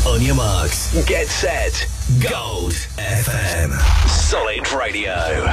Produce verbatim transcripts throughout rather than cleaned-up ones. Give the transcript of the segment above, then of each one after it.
On your marks, get set, Gold F M. Solid Radio.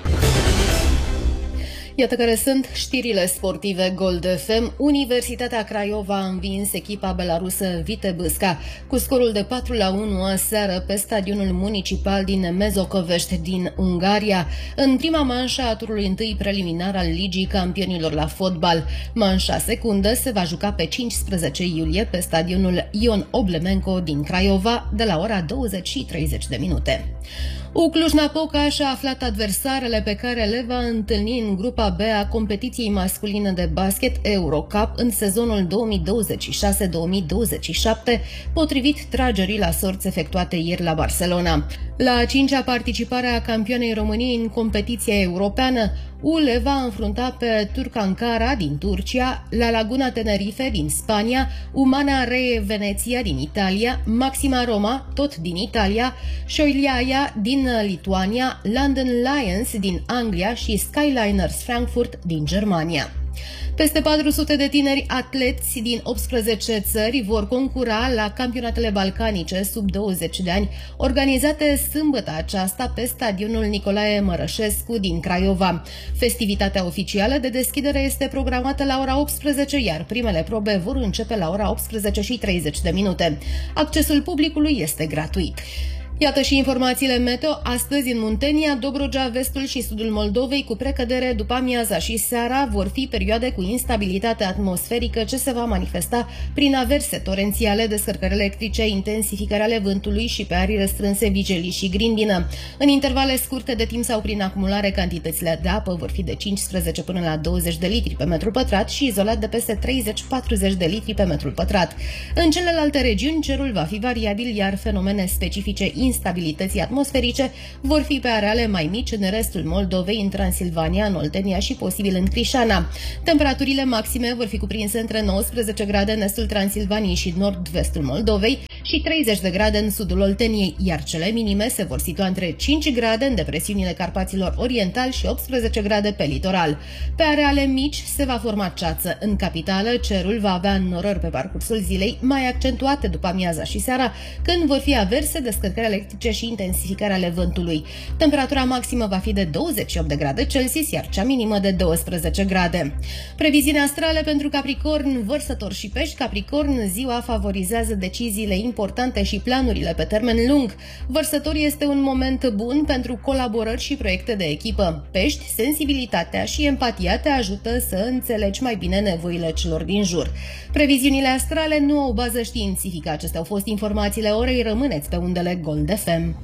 Iată care sunt știrile sportive Gold F M. Universitatea Craiova a învins echipa belarusă Vitebska cu scorul de patru la unu aseară pe stadionul municipal din Mezocovești din Ungaria, în prima manșă a turului întâi preliminar al Ligii Campionilor la fotbal. Manșa secundă se va juca pe cincisprezece iulie pe stadionul Ion Oblemenco din Craiova de la ora douăzeci și treizeci de minute. U Cluj-Napoca și-a aflat adversarele pe care le va întâlni în grupa B a competiției masculine de basket Eurocup în sezonul două mii douăzeci și șase două mii douăzeci și șapte, potrivit tragerii la sorți efectuate ieri la Barcelona. La a cincea participare a campionei României în competiția europeană, U le va înfrunta pe Turk-Ankara din Turcia, La Laguna Tenerife din Spania, Umana Ree Veneția din Italia, Maxima Roma, tot din Italia, Șoiliaia din Lituania, London Lions din Anglia și Skyliners Frankfurt din Germania. Peste patru sute de tineri atleți din optsprezece țări vor concura la campionatele balcanice sub douăzeci de ani, organizate sâmbătă aceasta pe stadionul Nicolae Mărășescu din Craiova. Festivitatea oficială de deschidere este programată la ora optsprezece, iar primele probe vor începe la ora optsprezece și treizeci de minute. Accesul publicului este gratuit. Iată și informațiile meteo. Astăzi în Muntenia, Dobrogea, vestul și sudul Moldovei cu precădere după amiaza și seara vor fi perioade cu instabilitate atmosferică ce se va manifesta prin averse torențiale, descărcări electrice, intensificări ale vântului și pe arii restrânse vijelii și grindină. În intervale scurte de timp sau prin acumulare, cantitățile de apă vor fi de cincisprezece până la douăzeci de litri pe metru pătrat și izolat de peste treizeci patruzeci de litri pe metru pătrat. În celelalte regiuni, cerul va fi variabil, iar fenomene specifice instabilității atmosferice vor fi pe areale mai mici în restul Moldovei, în Transilvania, în Oltenia și posibil în Crișana. Temperaturile maxime vor fi cuprinse între nouăsprezece grade în estul Transilvaniei și nord-vestul Moldovei și treizeci de grade în sudul Olteniei, iar cele minime se vor situa între cinci grade în depresiunile Carpaților Oriental și optsprezece grade pe litoral. Pe areale mici se va forma ceață. În capitală, cerul va avea înnorări pe parcursul zilei, mai accentuate după amiaza și seara, când vor fi averse, descărcări electrice și intensificarea ale vântului. Temperatura maximă va fi de douăzeci și opt de grade Celsius, iar cea minimă de douăsprezece grade. Previziuni astrale pentru Capricorn, Vărsător și Pești. Capricorn, ziua favorizează deciziile importante și planurile pe termen lung. Vărsător, este un moment bun pentru colaborări și proiecte de echipă. Pești, sensibilitatea și empatia te ajută să înțelegi mai bine nevoile celor din jur. Previziunile astrale nu au bază științifică. Acestea au fost informațiile orei. Rămâneți pe undele Gold F M.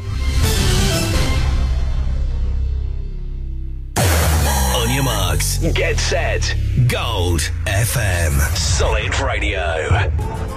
On your marks, get set, Gold F M. Solid Radio.